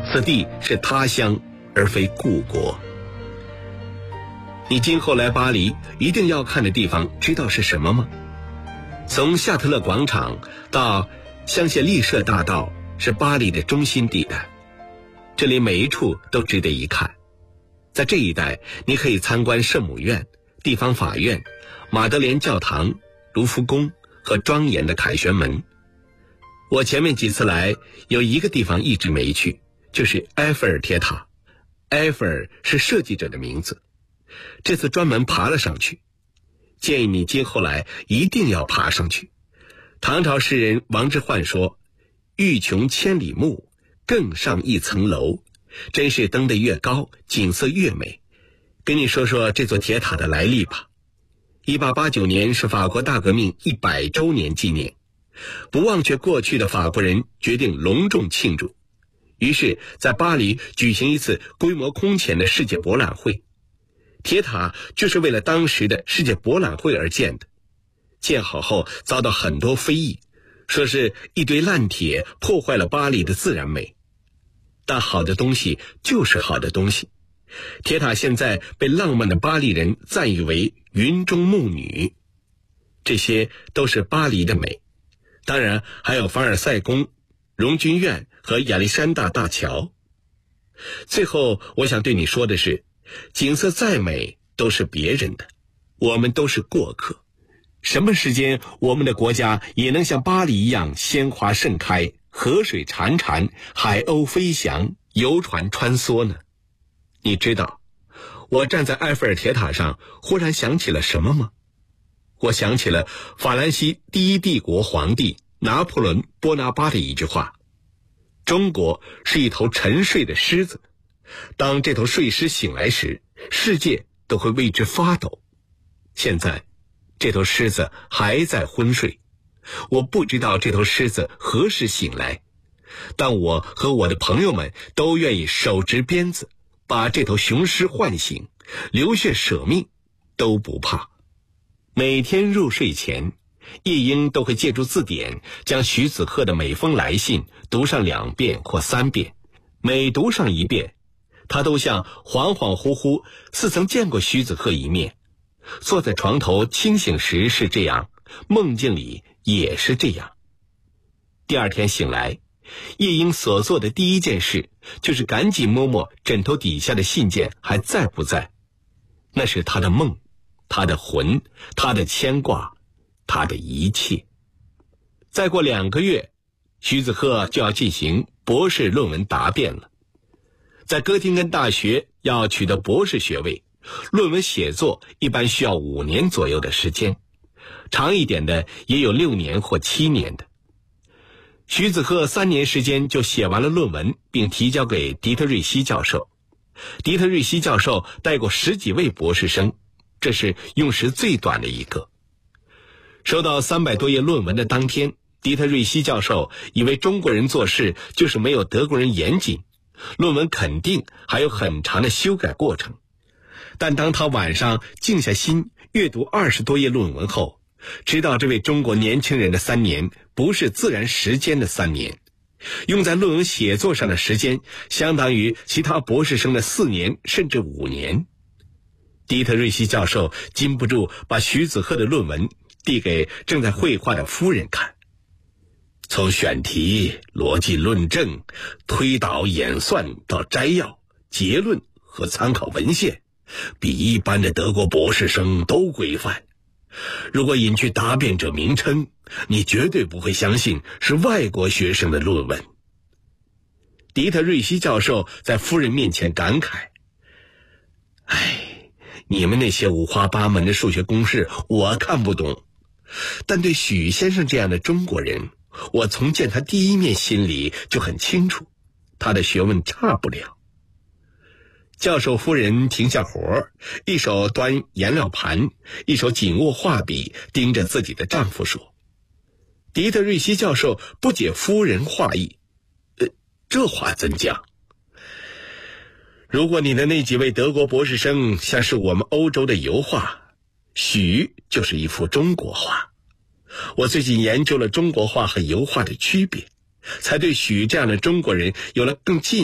此地是他乡而非故国。你今后来巴黎一定要看的地方知道是什么吗？从夏特勒广场到香榭丽舍大道是巴黎的中心地带，这里每一处都值得一看。在这一带，你可以参观圣母院、地方法院、马德莲教堂、卢浮宫和庄严的凯旋门。我前面几次来，有一个地方一直没去，就是埃菲尔铁塔。埃菲尔是设计者的名字，这次专门爬了上去。建议你今后来一定要爬上去。唐朝诗人王之涣说：“欲穷千里目，更上一层楼。”真是登得越高，景色越美。跟你说说这座铁塔的来历吧。1889年是法国大革命100周年纪念，不忘却过去的法国人决定隆重庆祝，于是在巴黎举行一次规模空前的世界博览会。铁塔就是为了当时的世界博览会而建的，建好后遭到很多非议，说是一堆烂铁破坏了巴黎的自然美。但好的东西就是好的东西，铁塔现在被浪漫的巴黎人赞誉为云中牧女，这些都是巴黎的美。当然还有凡尔赛宫、荣军院和亚历山大大桥。最后我想对你说的是，景色再美都是别人的，我们都是过客。什么时间我们的国家也能像巴黎一样鲜花盛开，河水潺潺，海鸥飞翔，游船穿梭呢？你知道我站在埃菲尔铁塔上忽然想起了什么吗？我想起了法兰西第一帝国皇帝拿破仑·波拿巴的一句话：中国是一头沉睡的狮子，当这头睡狮醒来时，世界都会为之发抖。现在这头狮子还在昏睡，我不知道这头狮子何时醒来，但我和我的朋友们都愿意手执鞭子把这头雄狮唤醒，流血舍命都不怕。每天入睡前，夜莺都会借助字典将徐子鹤的每封来信读上2遍或3遍，每读上1遍，他都像恍恍惚惚似曾见过徐子鹤一面。坐在床头清醒时是这样，梦境里也是这样。第二天醒来，夜莺所做的第一件事就是赶紧摸摸枕头底下的信件还在不在。那是他的梦，他的魂，他的牵挂，他的一切。再过2个月，徐子鹤就要进行博士论文答辩了。在哥廷根大学要取得博士学位，论文写作一般需要5年左右的时间，长一点的也有6年或7年的。徐子鹤3年时间就写完了论文，并提交给迪特瑞希教授。迪特瑞希教授带过10几位博士生，这是用时最短的一个。收到300多页论文的当天，迪特瑞希教授以为中国人做事就是没有德国人严谨，论文肯定还有很长的修改过程。但当他晚上静下心阅读20多页论文后，知道这位中国年轻人的3年不是自然时间的3年，用在论文写作上的时间相当于其他博士生的4年甚至5年。迪特瑞希教授禁不住把徐子鹤的论文递给正在绘画的夫人看。从选题、逻辑论证、推导演算到摘要、结论和参考文献，比一般的德国博士生都规范。如果隐去答辩者名称，你绝对不会相信是外国学生的论文。迪特瑞希教授在夫人面前感慨：你们那些五花八门的数学公式我看不懂，但对许先生这样的中国人，我从见他第一面心里就很清楚，他的学问差不了。教授夫人停下活，一手端颜料盘，一手紧握画笔，盯着自己的丈夫说：迪特瑞希教授不解夫人话意，这话怎讲？如果你的那几位德国博士生像是我们欧洲的油画，许就是一幅中国画。我最近研究了中国画和油画的区别，才对许这样的中国人有了更进